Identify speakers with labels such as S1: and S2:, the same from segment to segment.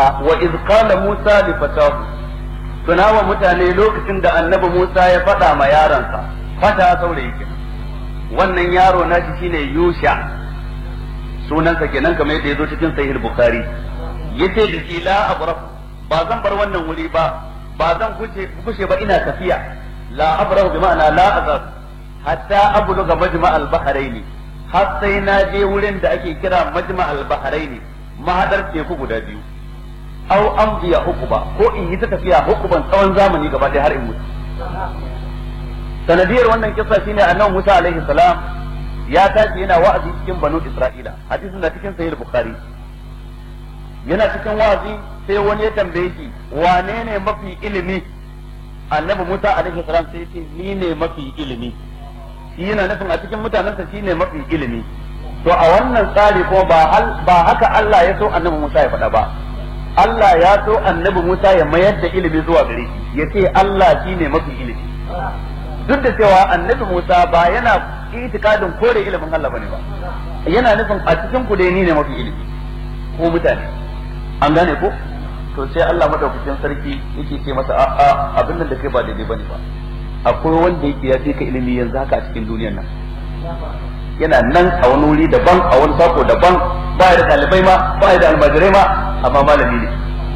S1: wa iz qala Musa li fatahu, tunawa mutane lokacin da annabi Musa ya faɗa ma yaransa, fata saurayi kenan, wannan yaro nashi shine Yusha, sunansa kenan kamar yadda ya zo cikin sahih Bukhari. Yace da shi la abrahu, ba zan bar wannan wuri ba zan gushe ba ina tafiya, la abrahu bi ma'ana la azab hatta abluga majma' al-bahrain, har sai na je wurin da ake kira majma' al-bahrain, mahadar teku guda biyu, aw amdiya hukuba, ko in yi ta tafiya hukuban tsawon zamani gaba ɗaya har in mutu. Sanadiyar wannan kissa shine annabi Musa alaihi salam ya tashi yana wa'azi cikin banu Isra'ila, hadisin da cikin sahih Bukhari. Yana cikin wa'azi sai wani ya tambaye shi wane ne mafi ilimi, annabi Musa alaihi salam sai ce ni ne mafi ilimi, shi yana nufin a cikin mutanensa shi ne mafi ilimi. To a wannan tsari kuma ba haka Allah ya so annabi Musa ya faɗa ba, Allah ya so annabi Musa ya mayar da ilimi zuwa gare shi, ya ce Allah shi ne mafi ilimi, duk da cewa annabi Musa ba yana itikadin kore ilimin Allah bane ba, yana nufin a cikin ku dai ni ne mafi ilimi ko mutane, an gane ko? To sai Allah madaukakin sarki yake ce masa a'a abin nan da kai ba daidai bane ba, akwai wanda yake ya fi ka ilimi yanzu haka a cikin duniyar nan, yana nan a wani wuri daban, a wani sako daban, ba da talibai ma, ba da almajirai ma, amma malami ne.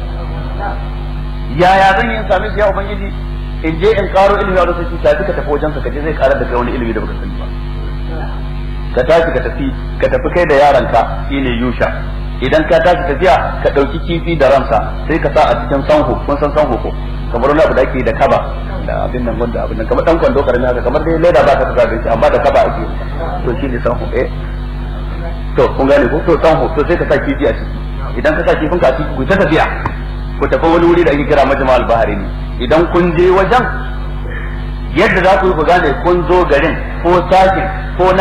S1: Yaya zan yi in same shi ya ubangiji, in je in karo ilimi a wajen tafi ka tafi wajen sa, ka je zai karar da kai wani ilimi da baka sani ba. Ka tashi ka tafi kai da yaranka shine Yusha. Idan ka tashi tafiya ka dauki kifi da ransa sai ka sa a cikin sanho, kun san sanho ko kamar wani abu da ake da kaba da abin nan wanda abin nan kamar dan kwando karami haka, kamar dai leda ba ta zabe shi amma da kaba ake, to shine sanho. To kun gane ko? To sanho, to sai ka sa kifi a ciki. Idan ka sa kifin ka a ciki ku ta tafiya, ku tafi wani wuri da ake kira Majma' al-Bahrain. Idan kun je wajen, yadda za ku yi ku gane kun zo garin ko sakin ko